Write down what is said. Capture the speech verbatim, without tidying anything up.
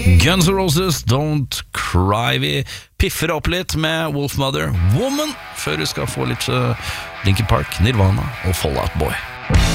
Guns N' Roses, Don't Cry. Vi piffer opp litt med Wolfmother, Woman, før vi skal få litt uh, Linkin Park, Nirvana og Fall Out Boy.